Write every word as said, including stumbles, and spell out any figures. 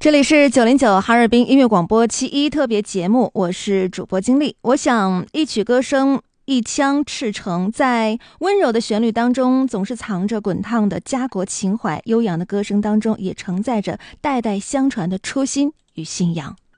这里是九零九哈尔滨音乐广播七一特别节目，我是主播金丽。我想一曲歌声一腔赤诚，在温柔的旋律当中总是藏着滚烫的家国情怀，悠扬的歌声当中也承载着代代相传的初心与信仰。